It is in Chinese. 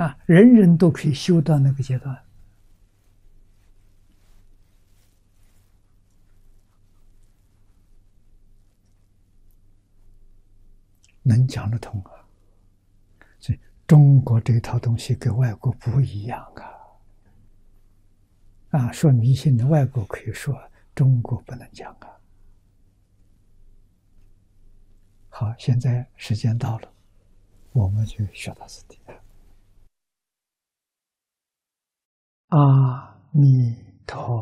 啊，人人都可以修到那个阶段，能讲得通啊。所以中国这套东西跟外国不一样啊！说迷信的外国可以说，中国不能讲啊。好，现在时间到了，我们就学到此地。阿弥陀